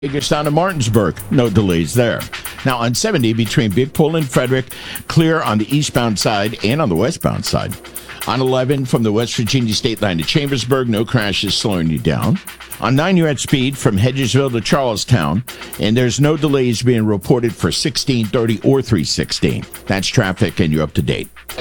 Vegas down to Martinsburg. No delays there. Now on 70 between Big Pole and Frederick, clear on the eastbound side and on the westbound side. On 11 from the West Virginia state line to Chambersburg, no crashes slowing you down. On 9, you're at speed from Hedgesville to Charlestown, and there's no delays being reported for 1630 or 316. That's traffic, and you're up to date.